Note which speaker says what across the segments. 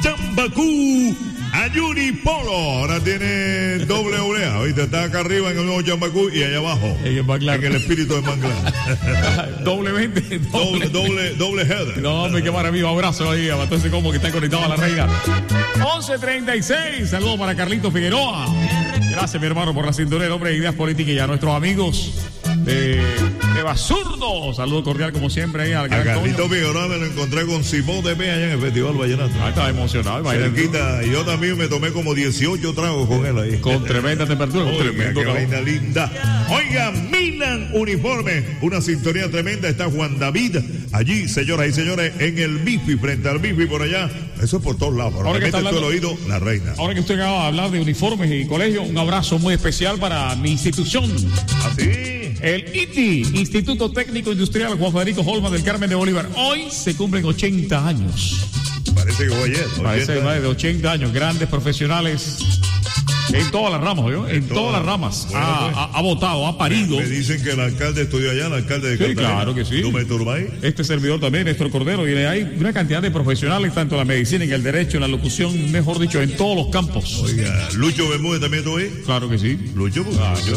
Speaker 1: Chambacú a Unipolo. Ahora tiene doble olea. Ahorita está acá arriba en el nuevo Chambacú y allá abajo en el espíritu de Manglar.
Speaker 2: Doblemente.
Speaker 1: Doble header.
Speaker 2: No, hombre, qué maravilla. Un abrazo ahí a Entonces, como que está conectado a la reina. 11:36. Saludos para Carlito Figueroa. Gracias, mi hermano, por la sintonía. El hombre de Ideas Políticas y a nuestros amigos de Basurdo. Saludo cordial, como siempre, ahí al
Speaker 1: gran Carlito Figueroa. Me lo encontré con Simón de P allá en el Festival Vallenato.
Speaker 2: Estaba emocionado.
Speaker 1: Cerquita, y yo también me tomé como 18 tragos con él ahí.
Speaker 2: Con tremenda temperatura.
Speaker 1: Oiga,
Speaker 2: tremendo
Speaker 1: qué vaina linda. Oiga, Milan Uniforme, una sintonía tremenda. Está Juan David allí, señoras y señores, en el Bifi, frente al Bifi por allá. Eso es por todos lados. Ahora que está hablando, todo el oído, la reina.
Speaker 2: Ahora que usted acaba de hablar de uniformes y colegio, un abrazo muy especial para mi institución.
Speaker 1: ¿Así?
Speaker 2: El ITI, Instituto Técnico Industrial Juan Federico Holman del Carmen de Bolívar. Hoy se cumplen 80 años.
Speaker 1: Parece que fue ayer.
Speaker 2: Parece más de 80 años. Grandes profesionales en todas las ramas, ¿no? En todas las ramas. Bueno, ha votado, ha parido.
Speaker 1: Me dicen que el alcalde estudió allá, el alcalde de
Speaker 2: Cartagena. Sí, claro que sí.
Speaker 1: Dumay Turbay.
Speaker 2: Este servidor también, Néstor Cordero. Y hay una cantidad de profesionales, tanto en la medicina, en el derecho, en la locución, mejor dicho, en todos los campos.
Speaker 1: Oiga, Lucho Bermúdez también estuvo ahí.
Speaker 2: Claro que sí.
Speaker 1: Lucho,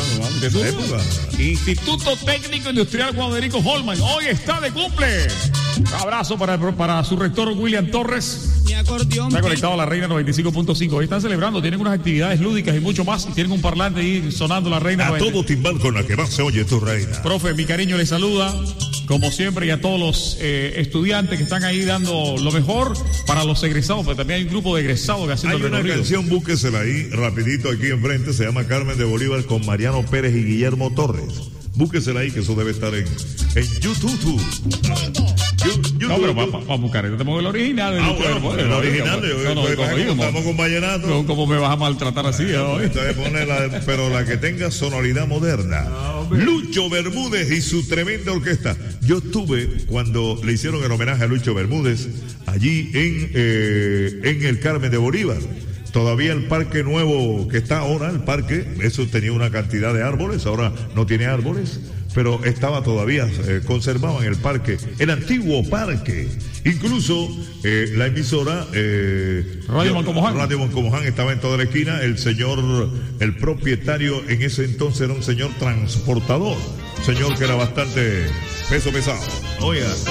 Speaker 2: Instituto Técnico Industrial Juan Federico Holman. Hoy está de cumple. Un abrazo para su rector William Torres. Está conectado a la Reina 95.5. Hoy están celebrando, tienen unas actividades lúdicas y mucho más. Y tienen un parlante ahí sonando la Reina.
Speaker 1: A todo timbal con la que más se oye tu reina.
Speaker 2: Profe, mi cariño le saluda, como siempre, y a todos los estudiantes que están ahí dando lo mejor para los egresados, pero también hay un grupo de egresados que haciendo
Speaker 1: el recorrido. Hay una canción, búsquesela ahí, rapidito aquí enfrente, se llama Carmen de Bolívar con Mariano Pérez y Guillermo Torres. Búsquesela ahí, que eso debe estar en YouTube.
Speaker 2: No, pero vamos a buscar el original.
Speaker 1: El original. Estamos con vallenato.
Speaker 2: ¿Cómo me vas a maltratar así?
Speaker 1: Entonces pone pero la que tenga sonoridad moderna. Lucho Bermúdez y su tremenda orquesta. Yo estuve cuando le hicieron el homenaje a Lucho Bermúdez allí en el Carmen de Bolívar. Todavía el parque nuevo que está ahora, el parque, eso tenía una cantidad de árboles, ahora no tiene árboles, pero estaba todavía conservado en el parque, el antiguo parque. Incluso la emisora
Speaker 2: Radio
Speaker 1: Mancomoján estaba en toda la esquina. El propietario en ese entonces era un señor transportador, señor que era bastante peso pesado. Oiga.